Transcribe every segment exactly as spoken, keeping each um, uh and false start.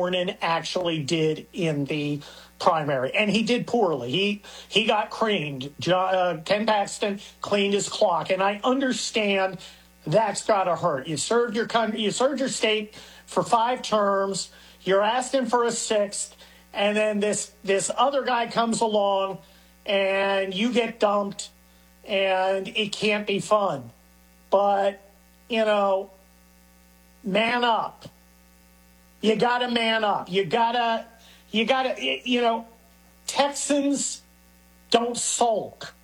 Cornyn actually did in the primary, and he did poorly. He he got creamed. John, uh, Ken Paxton cleaned his clock, and I understand that's got to hurt. You served your country, you served your state for five terms. You're asking for a sixth, and then this this other guy comes along, and you get dumped, and it can't be fun. But you know, man up. You got to man up. You gotta. You got to, you know, Texans don't sulk.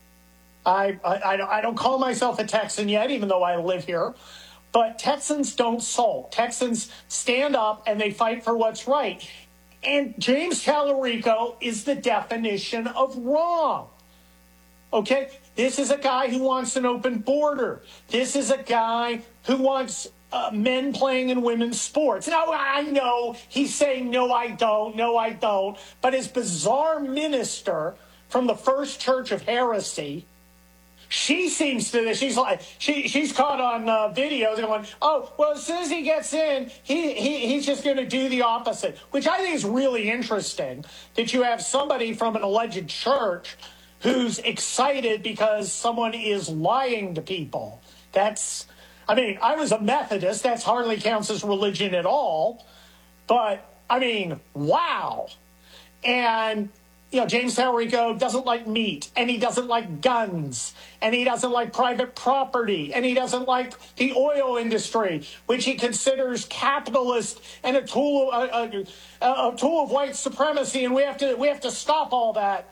I, I, I don't call myself a Texan yet, even though I live here. But Texans don't sulk. Texans stand up and they fight for what's right. And James Tallarico is the definition of wrong. Okay? This is a guy who wants an open border. This is a guy who wants Uh, men playing in women's sports. Now, I know he's saying, no, I don't, no, I don't. But his bizarre minister from the First Church of Heresy, she seems to, she's like, she she's caught on uh, videos going, oh, well, as soon as he gets in, he, he he's just going to do the opposite, which I think is really interesting, that you have somebody from an alleged church who's excited because someone is lying to people. That's, I mean, I was a Methodist. That hardly counts as religion at all. But, I mean, wow. And, you know, James Tallarico doesn't like meat, and he doesn't like guns, and he doesn't like private property, and he doesn't like the oil industry, which he considers capitalist and a tool, a, a, a tool of white supremacy, and we have to we have to stop all that.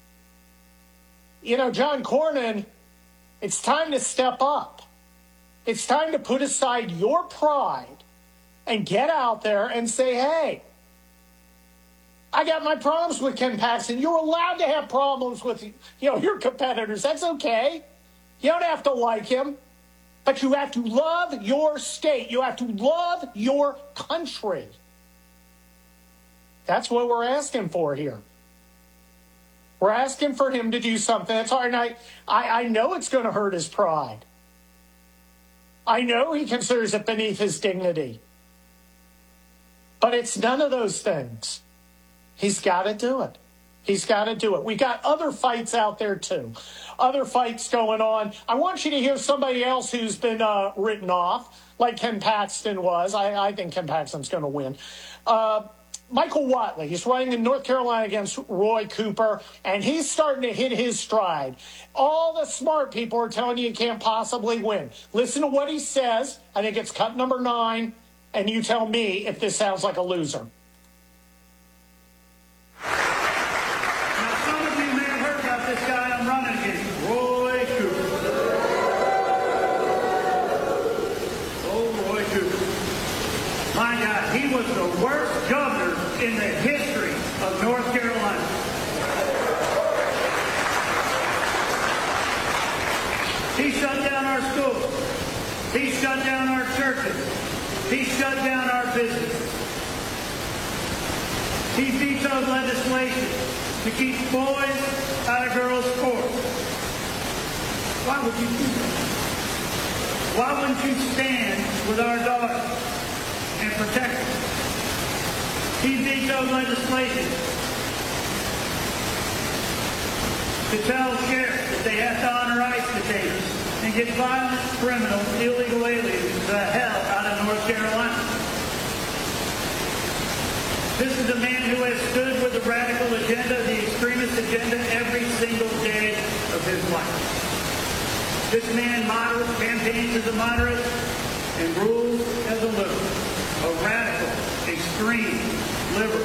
You know, John Cornyn, it's time to step up. It's time to put aside your pride and get out there and say, hey, I got my problems with Ken Paxton. You're allowed to have problems with, you know, your competitors. That's okay. You don't have to like him, but you have to love your state. You have to love your country. That's what we're asking for here. We're asking for him to do something that's hard. And I, I, I know it's going to hurt his pride. I know he considers it beneath his dignity. But it's none of those things. He's got to do it. He's got to do it. We got other fights out there, too. Other fights going on. I want you to hear somebody else who's been uh, written off, like Ken Paxton was. I, I think Ken Paxton's going to win. Uh, Michael Whatley, he's running in North Carolina against Roy Cooper, and he's starting to hit his stride. All the smart people are telling you he can't possibly win. Listen to what he says. I think it's cut number nine, and you tell me if this sounds like a loser. Now, some of you may have heard about this guy I'm running against, Roy Cooper. Oh, Roy Cooper. My God, he was the worst governor in the history of North Carolina. He shut down our schools. He shut down our churches. He shut down our business. He vetoed legislation to keep boys out of girls' sports. Why would you do that? Why wouldn't you stand with our daughters and protect them? He vetoed legislation to tell sheriffs that they have to honor ICE detainees and get violent, criminal, illegal aliens the hell out of North Carolina. This is a man who has stood with the radical agenda, the extremist agenda, every single day of his life. This man moderate, campaigns as a moderate and rules as a liberal. A radical, extreme liberal.